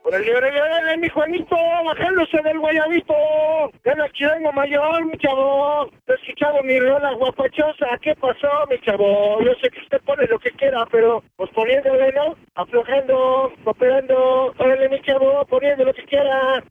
Órale, mi Juanito, bajándose del guayabito. Ven aquí, vengo mayor, mi chavo. Te he escuchado mi rola guapachosa. ¿Qué pasó, mi chavo? Yo sé que usted pone lo que quiera, pero pues poniéndole, ¿no? Aflojando, cooperando. Órale, mi chavo, poniendo lo que quiera.